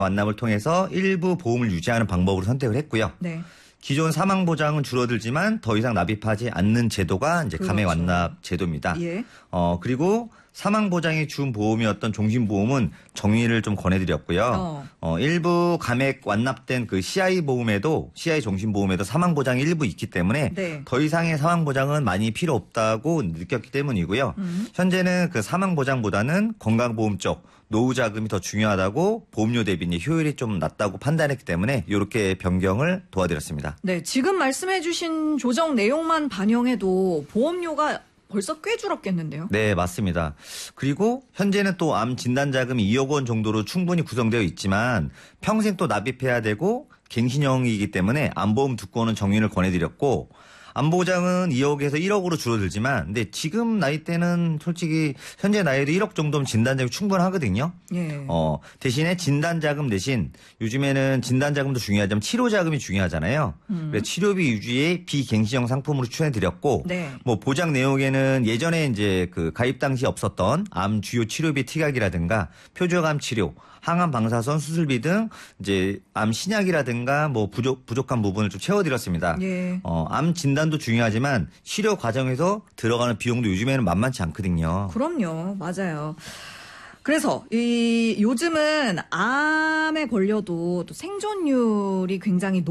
완납을 통해서 일부 보험을 유지하는 방법으로 선택을 했고요. 네. 기존 사망 보장은 줄어들지만 더 이상 납입하지 않는 제도가 이제 감액 완납 제도입니다. 예. 그리고 사망 보장의 준 보험이었던 종신보험은 정리를 좀 권해드렸고요. 일부 감액 완납된 그 CI 보험에도 CI 종신보험에도 사망 보장이 일부 있기 때문에 네. 더 이상의 사망 보장은 많이 필요 없다고 느꼈기 때문이고요. 현재는 그 사망 보장보다는 건강보험 쪽 노후 자금이 더 중요하다고 보험료 대비 효율이 좀 낮다고 판단했기 때문에 이렇게 변경을 도와드렸습니다. 네, 지금 말씀해 주신 조정 내용만 반영해도 보험료가 벌써 꽤 줄었겠는데요? 네, 맞습니다. 그리고 현재는 또 암 진단 자금이 2억 원 정도로 충분히 구성되어 있지만 평생 또 납입해야 되고 갱신형이기 때문에 암보험 두건은 정리를 권해드렸고 암보장은 2억에서 1억으로 줄어들지만 근데 지금 나이대는 솔직히 현재 나이도 1억 정도면 진단자금이 충분하거든요. 예. 대신에 진단자금 대신 요즘에는 진단자금도 중요하지만 치료자금이 중요하잖아요. 그래서 치료비 유지의 비갱신형 상품으로 추천해드렸고 네. 뭐 보장 내용에는 예전에 이제 그 가입 당시 없었던 암 주요 치료비 특약이라든가 표적암 치료 항암 방사선 수술비 등 이제 암 신약이라든가 뭐 부족한 부분을 좀 채워드렸습니다. 예. 암 진단도 중요하지만 치료 과정에서 들어가는 비용도 요즘에는 만만치 않거든요. 그럼요, 맞아요. 그래서 요즘은 암에 걸려도 또 생존율이 굉장히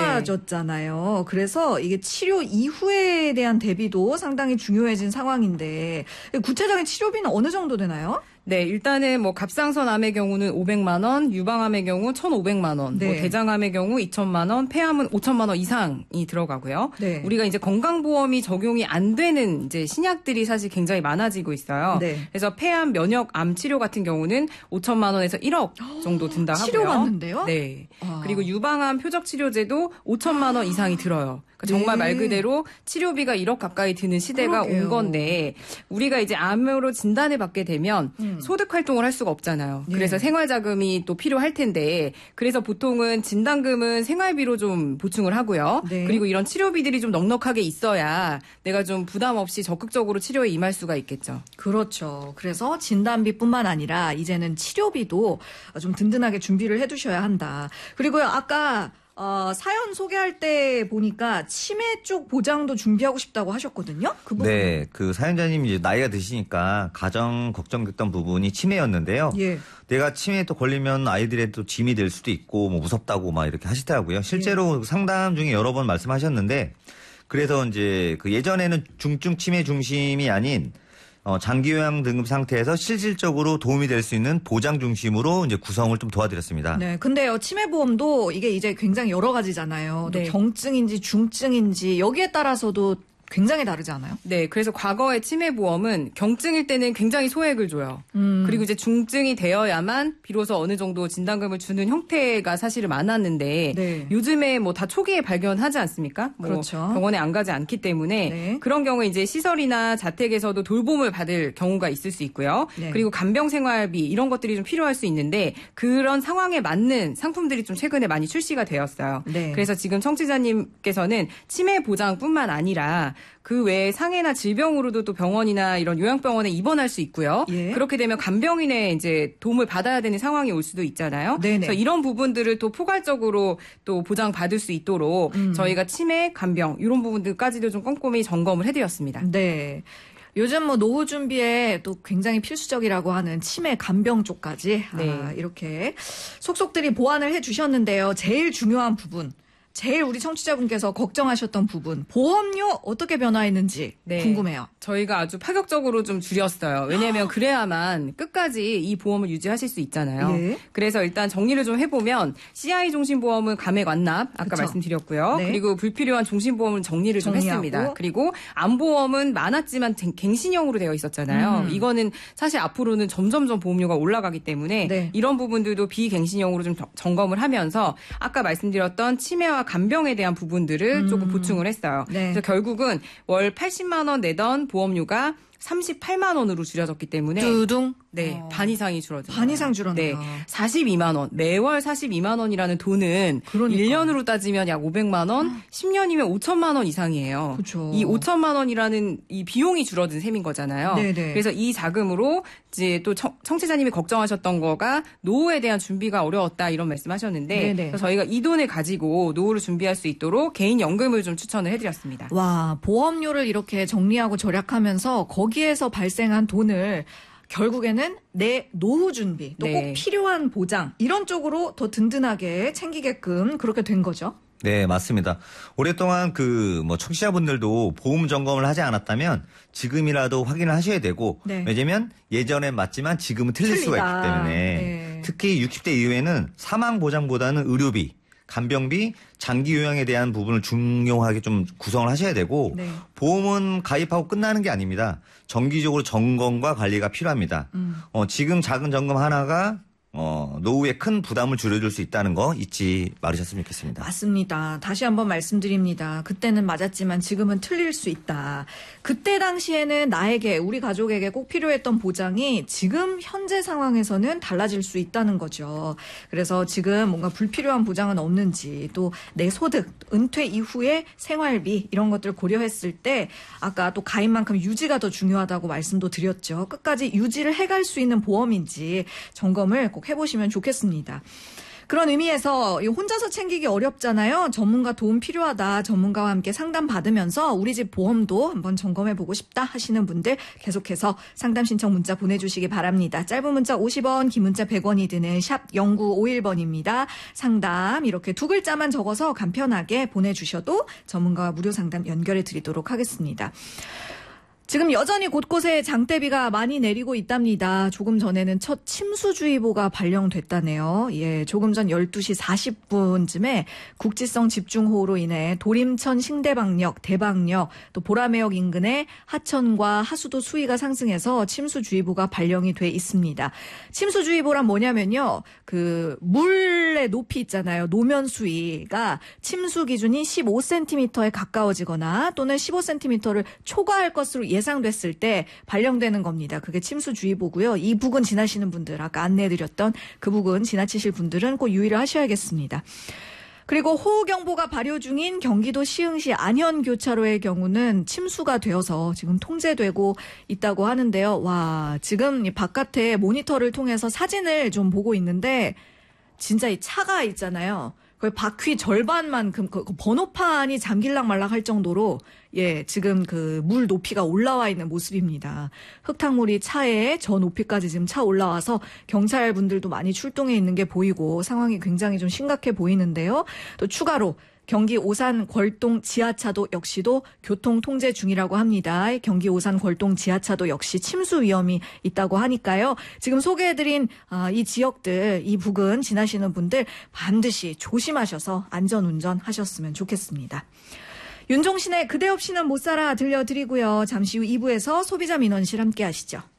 높아졌잖아요. 그래서 이게 치료 이후에 대한 대비도 상당히 중요해진 상황인데 구체적인 치료비는 어느 정도 되나요? 네, 일단은 뭐 갑상선 암의 경우는 500만 원, 유방암의 경우 1,500만 원, 네. 뭐 대장암의 경우 2,000만 원, 폐암은 5,000만 원 이상이 들어가고요. 네. 우리가 이제 건강보험이 적용이 안 되는 이제 신약들이 사실 굉장히 많아지고 있어요. 네. 그래서 폐암, 면역암 치료 같은 경우는 5,000만 원에서 1억 정도 든다 하고요. 치료받는데요? 네. 아. 그리고 유방암 표적 치료제도 5,000만 원 이상이 들어요. 그러니까 정말 네. 말 그대로 치료비가 1억 가까이 드는 시대가 그러게요. 온 건데 우리가 이제 암으로 진단을 받게 되면 소득 활동을 할 수가 없잖아요. 예. 그래서 생활자금이 또 필요할 텐데 그래서 보통은 진단금은 생활비로 좀 보충을 하고요. 네. 그리고 이런 치료비들이 좀 넉넉하게 있어야 내가 좀 부담 없이 적극적으로 치료에 임할 수가 있겠죠. 그렇죠. 그래서 진단비뿐만 아니라 이제는 치료비도 좀 든든하게 준비를 해두셔야 한다. 그리고요, 아까 사연 소개할 때 보니까 치매 쪽 보장도 준비하고 싶다고 하셨거든요. 그 부분. 네, 그 사연자님이 이제 나이가 드시니까 가장 걱정됐던 부분이 치매였는데요. 예. 내가 치매에 또 걸리면 아이들의 또 짐이 될 수도 있고 뭐 무섭다고 막 이렇게 하시더라고요. 실제로 상담 중에 여러 번 말씀하셨는데 그래서 이제 그 예전에는 중증 치매 중심이 아닌 장기 요양 등급 상태에서 실질적으로 도움이 될 수 있는 보장 중심으로 이제 구성을 좀 도와드렸습니다. 네, 근데요, 치매보험도 이게 이제 굉장히 여러 가지잖아요. 또 네. 경증인지 중증인지 여기에 따라서도 굉장히 다르지 않아요? 네, 그래서 과거의 치매보험은 경증일 때는 굉장히 소액을 줘요. 그리고 이제 중증이 되어야만 비로소 어느 정도 진단금을 주는 형태가 사실은 많았는데 네. 요즘에 뭐 다 초기에 발견하지 않습니까? 뭐 그렇죠. 병원에 안 가지 않기 때문에 네. 그런 경우에 이제 시설이나 자택에서도 돌봄을 받을 경우가 있을 수 있고요. 네. 그리고 간병 생활비 이런 것들이 좀 필요할 수 있는데 그런 상황에 맞는 상품들이 좀 최근에 많이 출시가 되었어요. 네. 그래서 지금 청취자님께서는 치매 보장뿐만 아니라 그 외에 상해나 질병으로도 또 병원이나 이런 요양병원에 입원할 수 있고요. 예. 그렇게 되면 간병인의 이제 도움을 받아야 되는 상황이 올 수도 있잖아요. 네네. 그래서 이런 부분들을 또 포괄적으로 또 보장받을 수 있도록 저희가 치매, 간병 이런 부분들까지도 좀 꼼꼼히 점검을 해드렸습니다. 네. 요즘 뭐 노후 준비에 또 굉장히 필수적이라고 하는 치매 간병 쪽까지 네. 이렇게 속속들이 보완을 해주셨는데요. 제일 중요한 부분. 제일 우리 청취자분께서 걱정하셨던 부분, 보험료 어떻게 변화했는지 네. 궁금해요. 저희가 아주 파격적으로 좀 줄였어요. 왜냐하면 그래야만 끝까지 이 보험을 유지하실 수 있잖아요. 예. 그래서 일단 정리를 좀 해보면 CI 종신보험은 감액 완납 아까 그쵸. 말씀드렸고요. 네. 그리고 불필요한 종신보험은 정리를 좀 정리하고. 했습니다. 그리고 암보험은 많았지만 갱신형으로 되어 있었잖아요. 이거는 사실 앞으로는 점점점 보험료가 올라가기 때문에 네. 이런 부분들도 비갱신형으로 좀 점검을 하면서 아까 말씀드렸던 치매와 간병에 대한 부분들을 조금 보충을 했어요. 네. 그래서 결국은 월 80만 원 내던 보험료가 38만 원으로 줄여졌기 때문에 두둥. 네, 반 이상이 줄어들어요. 반 이상 줄었네요. 네, 42만 원. 매월 42만 원이라는 돈은 그러니까. 1년으로 따지면 약 500만 원, 10년이면 5천만 원 이상이에요. 그쵸. 이 5천만 원이라는 이 비용이 줄어든 셈인 거잖아요. 네네. 그래서 이 자금으로 이제 또 청취자님이 걱정하셨던 거가 노후에 대한 준비가 어려웠다 이런 말씀하셨는데 네네. 그래서 저희가 이 돈을 가지고 노후를 준비할 수 있도록 개인 연금을 좀 추천을 해드렸습니다. 와, 보험료를 이렇게 정리하고 절약하면서 거기에서 발생한 돈을 결국에는 내 노후 준비, 또 꼭 네. 필요한 보장 이런 쪽으로 더 든든하게 챙기게끔 그렇게 된 거죠. 네, 맞습니다. 오랫동안 청취자분들도 보험 점검을 하지 않았다면 지금이라도 확인을 하셔야 되고, 네. 왜냐면 예전엔 맞지만 지금은 틀릴 수가 틀리다. 있기 때문에 네. 특히 60대 이후에는 사망 보장보다는 의료비, 간병비, 장기 요양에 대한 부분을 중요하게 좀 구성을 하셔야 되고 네. 보험은 가입하고 끝나는 게 아닙니다. 정기적으로 점검과 관리가 필요합니다. 지금 작은 점검 하나가 노후에 큰 부담을 줄여줄 수 있다는 거 잊지 말으셨으면 좋겠습니다. 맞습니다. 다시 한번 말씀드립니다. 그때는 맞았지만 지금은 틀릴 수 있다. 그때 당시에는 나에게, 우리 가족에게 꼭 필요했던 보장이 지금 현재 상황에서는 달라질 수 있다는 거죠. 그래서 지금 뭔가 불필요한 보장은 없는지, 또 내 소득, 은퇴 이후의 생활비 이런 것들을 고려했을 때 아까 또 가입만큼 유지가 더 중요하다고 말씀도 드렸죠. 끝까지 유지를 해갈 수 있는 보험인지 점검을 꼭 해보시면 좋겠습니다. 그런 의미에서 혼자서 챙기기 어렵잖아요. 전문가 도움 필요하다. 전문가와 함께 상담 받으면서 우리 집 보험도 한번 점검해보고 싶다 하시는 분들 계속해서 상담 신청 문자 보내주시기 바랍니다. 짧은 문자 50원, 긴 문자 100원이 드는 샵 0951번입니다. 상담 이렇게 두 글자만 적어서 간편하게 보내주셔도 전문가와 무료 상담 연결해 드리도록 하겠습니다. 지금 여전히 곳곳에 장대비가 많이 내리고 있답니다. 조금 전에는 첫 침수주의보가 발령됐다네요. 예, 조금 전 12시 40분쯤에 국지성 집중호우로 인해 도림천 신대방역, 대방역, 또 보라매역 인근에 하천과 하수도 수위가 상승해서 침수주의보가 발령이 돼 있습니다. 침수주의보란 뭐냐면요. 그 물의 높이 있잖아요. 노면 수위가 침수 기준이 15cm에 가까워지거나 또는 15cm를 초과할 것으로 예상됐을 때 발령되는 겁니다. 그게 침수주의보고요. 이 부근 지나시는 분들, 아까 안내해드렸던 그 부근 지나치실 분들은 꼭 유의를 하셔야겠습니다. 그리고 호우경보가 발효 중인 경기도 시흥시 안현교차로의 경우는 침수가 되어서 지금 통제되고 있다고 하는데요. 와, 지금 바깥에 모니터를 통해서 사진을 좀 보고 있는데 진짜 이 차가 있잖아요. 거의 바퀴 절반만큼 그 번호판이 잠길락 말락 할 정도로 예, 지금 그 물 높이가 올라와 있는 모습입니다. 흙탕물이 차에 저 높이까지 지금 차 올라와서 경찰분들도 많이 출동해 있는 게 보이고 상황이 굉장히 좀 심각해 보이는데요. 또 추가로 경기 오산 걸동 지하차도 역시도 교통 통제 중이라고 합니다. 경기 오산 걸동 지하차도 역시 침수 위험이 있다고 하니까요. 지금 소개해드린 이 지역들, 이 부근 지나시는 분들 반드시 조심하셔서 안전운전 하셨으면 좋겠습니다. 윤종신의 그대 없이는 못 살아 들려드리고요. 잠시 후 2부에서 소비자 민원실 함께 하시죠.